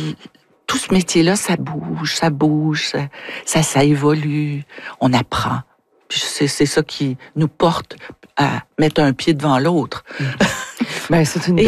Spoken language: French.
tout ce métier-là, ça bouge, ça évolue, on apprend. Puis c'est ça qui nous porte à mettre un pied devant l'autre. Ben, c'est une